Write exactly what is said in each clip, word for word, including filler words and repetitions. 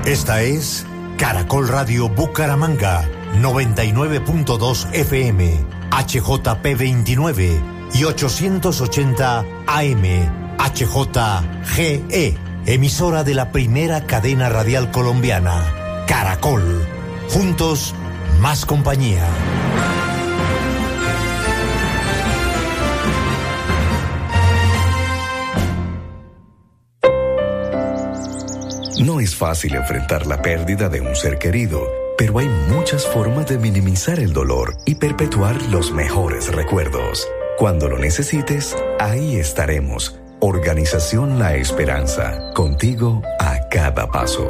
Esta es Caracol Radio Bucaramanga, noventa y nueve punto dos F M, H J P veintinueve y ochocientos ochenta A M, H J G E, emisora de la primera cadena radial colombiana, Caracol. Juntos, más compañía. No es fácil enfrentar la pérdida de un ser querido, pero hay muchas formas de minimizar el dolor y perpetuar los mejores recuerdos. Cuando lo necesites, ahí estaremos. Organización La Esperanza, contigo a cada paso.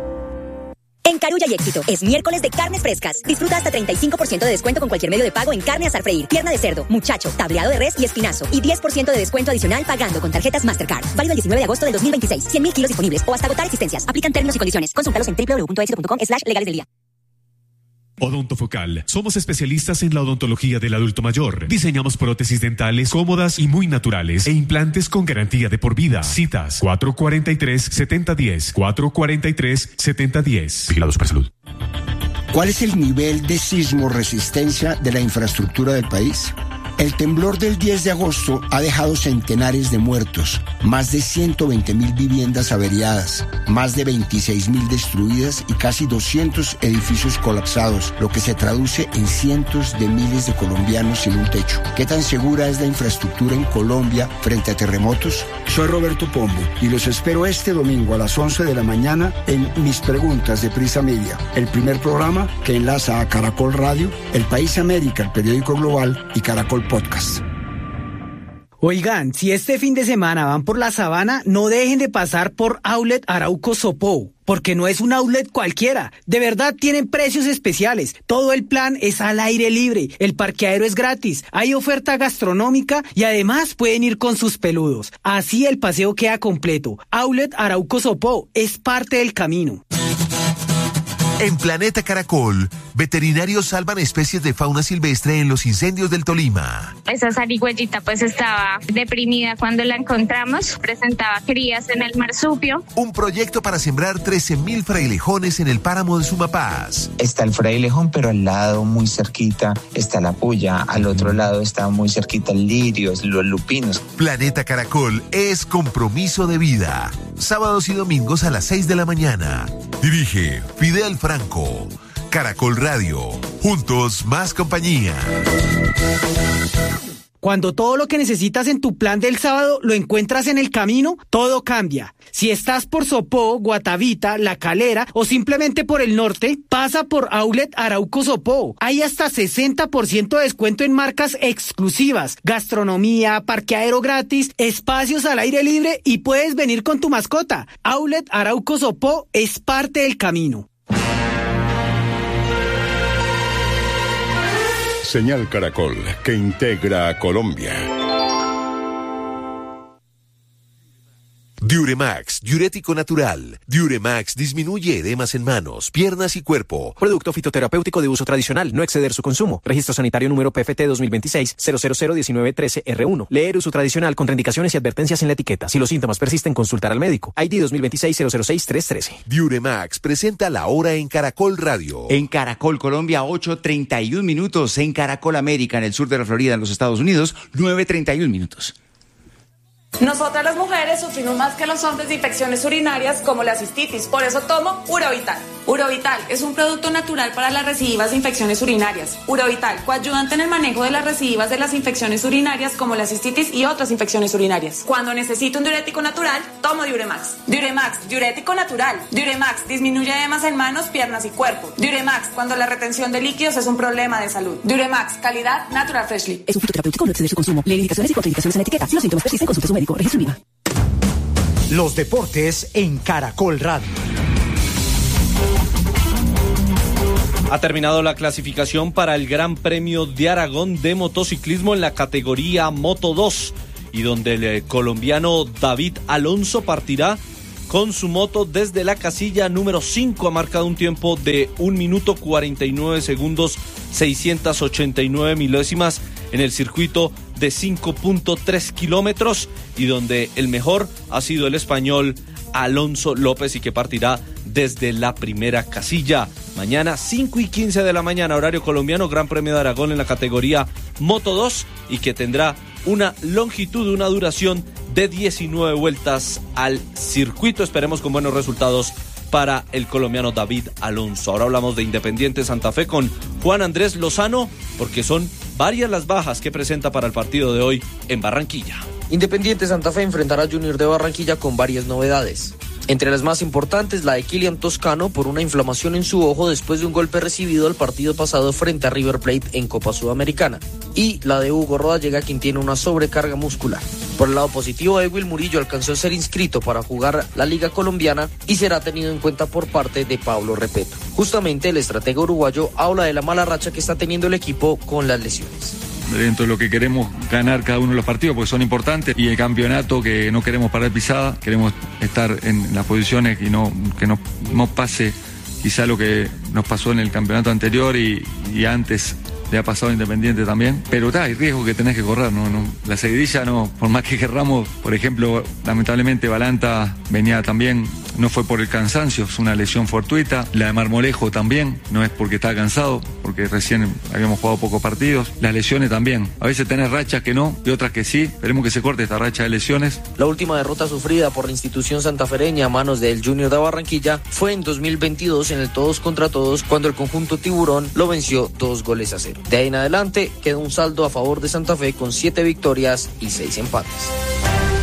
En Carulla y Éxito, es miércoles de carnes frescas. Disfruta hasta treinta y cinco por ciento de descuento con cualquier medio de pago en carne asar freír, pierna de cerdo, muchacho, tableado de res y espinazo. Y diez por ciento de descuento adicional pagando con tarjetas Mastercard. Válido el diecinueve de agosto del dos mil veintiséis. cien mil kilos disponibles o hasta agotar existencias. Aplican términos y condiciones. Consúltalos en doble u doble u doble u punto éxito punto com slash legales del día. Odontofocal. Somos especialistas en la odontología del adulto mayor. Diseñamos prótesis dentales cómodas y muy naturales e implantes con garantía de por vida. Citas cuatro cuatro tres, siete cero uno cero, cuatro cuatro tres, siete cero uno cero. Vigilados por salud. ¿Cuál es el nivel de sismo resistencia de la infraestructura del país? El temblor del diez de agosto ha dejado centenares de muertos, más de ciento veinte mil viviendas averiadas, más de veintiséis mil destruidas y casi doscientos edificios colapsados, lo que se traduce en cientos de miles de colombianos sin un techo. ¿Qué tan segura es la infraestructura en Colombia frente a terremotos? Soy Roberto Pombo y los espero este domingo a las once de la mañana en Mis Preguntas de Prisa Media, el primer programa que enlaza a Caracol Radio, El País América, el periódico global, y Caracol Podcast. Oigan, si este fin de semana van por la Sabana, no dejen de pasar por Outlet Arauco Sopó, porque no es un outlet cualquiera. De verdad tienen precios especiales. Todo el plan es al aire libre. El parqueadero es gratis. Hay oferta gastronómica y además pueden ir con sus peludos. Así el paseo queda completo. Outlet Arauco Sopó es parte del camino. En Planeta Caracol, veterinarios salvan especies de fauna silvestre en los incendios del Tolima. Esa zarigüeyita pues estaba deprimida cuando la encontramos, presentaba crías en el marsupio. Un proyecto para sembrar trece mil frailejones en el páramo de Sumapaz. Está el frailejón, pero al lado, muy cerquita, está la puya. Al otro lado está muy cerquita el lirios, los lupinos. Planeta Caracol es compromiso de vida. Sábados y domingos a las seis de la mañana. Dirige Fidel Franco. Caracol Radio. Juntos, más compañía. Cuando todo lo que necesitas en tu plan del sábado lo encuentras en el camino, todo cambia. Si estás por Sopó, Guatavita, La Calera o simplemente por el norte, pasa por Outlet Arauco Sopó. Hay hasta sesenta por ciento de descuento en marcas exclusivas, gastronomía, parqueadero gratis, espacios al aire libre y puedes venir con tu mascota. Outlet Arauco Sopó es parte del camino. Señal Caracol, que integra a Colombia. Diuremax, diurético natural. Diuremax disminuye edemas en manos, piernas y cuerpo. Producto fitoterapéutico de uso tradicional, no exceder su consumo. Registro sanitario número P F T dos mil veintiséis cero cero cero diecinueve trece R uno. Leer uso tradicional, contraindicaciones y advertencias en la etiqueta. Si los síntomas persisten, consultar al médico. I D dos mil veintiséis cero cero seis tres trece. Diuremax presenta la hora en Caracol Radio. En Caracol Colombia, ocho treinta y un minutos. En Caracol América, en el sur de la Florida, en los Estados Unidos, nueve treinta y un minutos. Nosotras las mujeres sufrimos más que los hombres de infecciones urinarias como la cistitis, por eso tomo Urovital. Urovital es un producto natural para las recidivas de infecciones urinarias. Urovital, coayudante en el manejo de las recidivas de las infecciones urinarias como la cistitis y otras infecciones urinarias. Cuando necesito un diurético natural, tomo Diuremax. Diuremax, diurético natural. Diuremax disminuye edemas en manos, piernas y cuerpo. Diuremax, cuando la retención de líquidos es un problema de salud. Diuremax, calidad Natural Freshly. Es un fitoterapéutico, no exceder su consumo. Lee indicaciones y contraindicaciones en la etiqueta. Si los síntomas persisten, consulte a su médico. Registro INVIMA. Los deportes en Caracol Radio. Ha terminado la clasificación para el Gran Premio de Aragón de motociclismo en la categoría Moto dos, y donde el colombiano David Alonso partirá con su moto desde la casilla número cinco. Ha marcado un tiempo de un minuto cuarenta y nueve segundos seiscientos ochenta y nueve milésimas en el circuito de cinco punto tres kilómetros, y donde el mejor ha sido el español Alonso López y que partirá desde la primera casilla. Mañana cinco y quince de la mañana, horario colombiano, Gran Premio de Aragón en la categoría Moto dos y que tendrá una longitud, una duración de diecinueve vueltas al circuito. Esperemos con buenos resultados para el colombiano David Alonso. Ahora hablamos de Independiente Santa Fe con Juan Andrés Lozano, porque son varias las bajas que presenta para el partido de hoy en Barranquilla. Independiente Santa Fe enfrentará a Junior de Barranquilla con varias novedades. Entre las más importantes, la de Kylian Toscano por una inflamación en su ojo después de un golpe recibido el partido pasado frente a River Plate en Copa Sudamericana. Y la de Hugo Rodallega, quien tiene una sobrecarga muscular. Por el lado positivo, Edwin Murillo alcanzó a ser inscrito para jugar la Liga Colombiana y será tenido en cuenta por parte de Pablo Repeto. Justamente el estratega uruguayo habla de la mala racha que está teniendo el equipo con las lesiones. Dentro de lo que queremos ganar cada uno de los partidos porque son importantes y el campeonato que no queremos parar pisada, queremos estar en las posiciones y no que no, no pase quizá lo que nos pasó en el campeonato anterior y, y antes le ha pasado a Independiente también, pero está, hay riesgo que tenés que correr, no, no, la seguidilla no, por más que querramos, por ejemplo, lamentablemente Balanta venía también, no fue por el cansancio, es una lesión fortuita, la de Marmolejo también, no es porque está cansado, porque recién habíamos jugado pocos partidos, las lesiones también, a veces tenés rachas que no y otras que sí, esperemos que se corte esta racha de lesiones. La última derrota sufrida por la institución santafereña a manos del Junior de Barranquilla fue en dos mil veintidós en el todos contra todos cuando el conjunto tiburón lo venció dos goles a cero. De ahí en adelante quedó un saldo a favor de Santa Fe con siete victorias y seis empates.